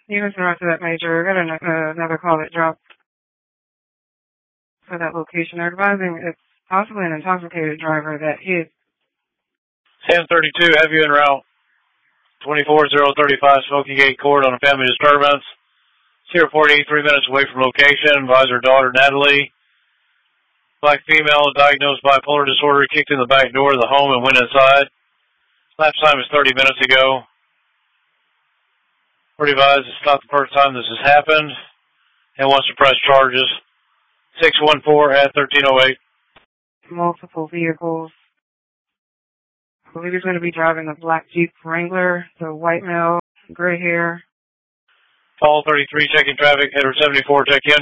Units are out to that major. I got another call that dropped for that location. They're advising it's possibly an intoxicated driver that hit. Sam 32, have you en route 24035 Smoky Gate Court on a family disturbance. Sierra 48, 3 minutes away from location. Advise her daughter Natalie. Black female diagnosed bipolar disorder, kicked in the back door of the home and went inside. Lapse time is 30 minutes ago. We're advised it's not the first time this has happened and wants to press charges. 614 at 1308. Multiple vehicles. I believe he's going to be driving a black Jeep Wrangler, the white male, gray hair. Fall 33, checking traffic. Header 74, check in.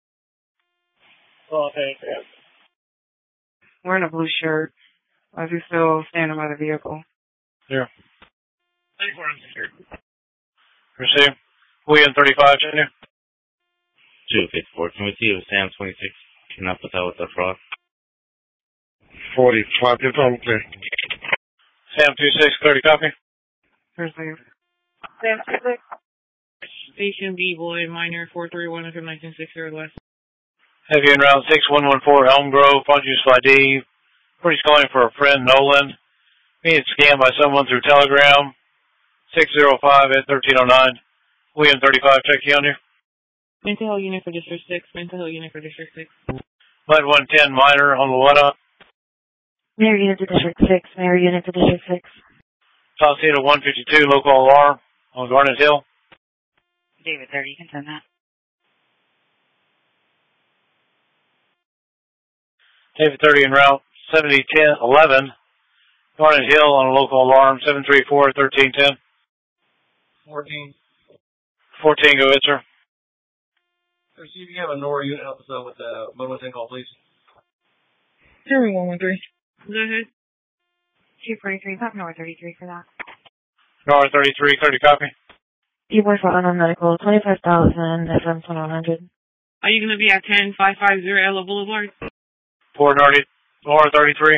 Okay. Wearing a blue shirt. Is he still standing by the vehicle? Yeah. Receive. William 35, check in. 254. Can we see if Sam 26 can help us out with the fraud? 45, it's on clear. Sam 26, 30, copy. Receive. Sam 26. Station B, Boy, minor 431 FM 1960 West. Heavy en route 6114 Elm Grove, Pontus ID. Police calling for a friend, Nolan. Being scammed by someone through Telegram. 605 at 1309. William 35, check you on here. Mental health unit for District 6. Mental health unit for District 6. Lead 110 minor on Luetta. Mayor unit to District 6. Mayor unit to District 6. South Cedar 152, local alarm on Garnet Hill. David 30, you can send that. David 30 en route 7011. Garnet Hill on a local alarm 734 at 1310. 14. 14, go ahead, sir. See if you have a NORA unit help us out with the 110 call, please. 0113. Go ahead. 243, pop Nora 33 for that. Nora 33, 30, copy. Eboy for unknown medical, 25,000, FM 2100. Are you going to be at 10550 Ella Boulevard? Port Nora 33.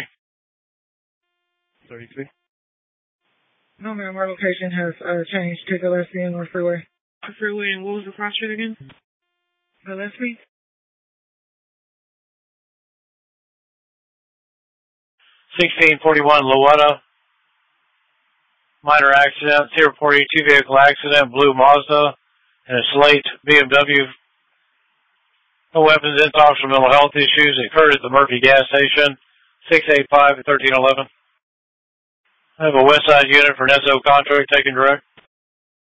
33. No, ma'am, our location has changed to Gillespie and North Freeway. Freeway, and what was the cross street again? Gillespie? 1641 Luetta. Minor accident. Sierra 48, 2 vehicle accident. Blue Mazda and a slate BMW. No weapons in talks for mental health issues. It occurred at the Murphy gas station. 685 at 1311. I have a West Side unit for an SO contract taken direct.